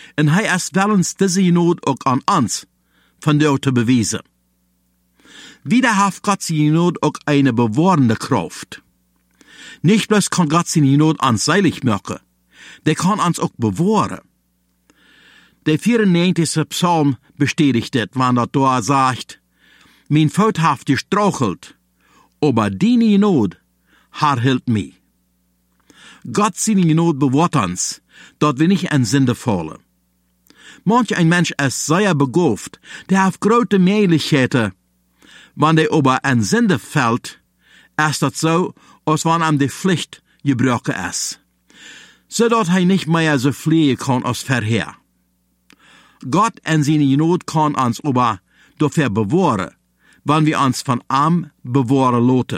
En hij is wellens deze nood ook aan ons van jou te bewijzen. Wieder heeft God zijn nood ook eine bewahrende Kraft. Nicht bloß kann Gott seine Not ans seilig machen, der kann uns auch bewahren. Der 94. Psalm bestätigt das, wann das da sagt, mein Fout haft gestrauchelt, aber deine Not hielt mich. Gott seine Not bewahrt uns, dort wir nicht in Sünde fallen. Manch ein Mensch ist sehr begabt, der hat große Möglichkeiten, wann der aber in Sünde fällt, ist das so, als wann ihm die Pflicht gebrochen ist, zodat hij nicht mehr so fliehen kann als vorher. Gott in seine Not kann uns aber dafür bewahren, wenn wir uns von ihm bewahren lassen.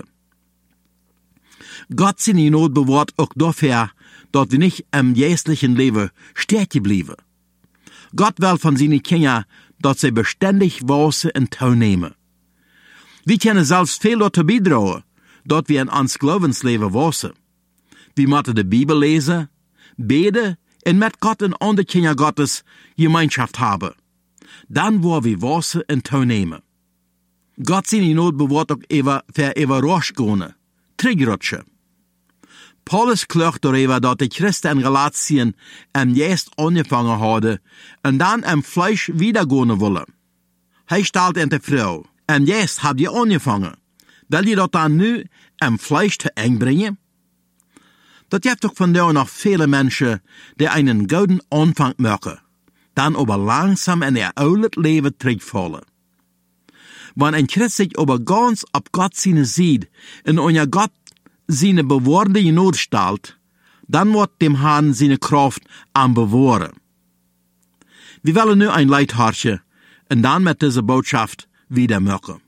Gott seine Not bewahrt auch dafür, dass wir nicht im geistlichen Leben stecken bleiben. Gott will von seinen Kindern, dass sie beständig wachsen und teilnehmen. Wir können selbst viel dazu beitragen, dass wir in ons Glaubensleben wachsen. Wir müssen die Bibel lesen, beten und mit Gott und anderen Kindern Gottes Gemeinschaft haben. Dann wollen wir wachsen und teilnehmen. Gott seine Not bewahrt auch für Überraschungen, Triggerrutschen. Paulus klagt darüber, dass die Christen in Galatien im Geist angefangen haben und dann im Fleisch wiedergehen wollen. Hij stellt in die Frau, im Geist habt ihr angefangen. Will je dat dan nu im Fleisch te eng brengen? Dat gibt doch von da noch viele Menschen, die einen guten Anfang machen, dann aber langsam in ihr oude Leben terugvallen. Wenn ein Christ sich aber ganz auf Gott seine sieht und an Gott seine bewahrende Not stellt, dann wird dem Herrn seine Kraft am bewahren. Wir wollen nu ein Leid herrschen und dann mit dieser Botschaft wieder machen.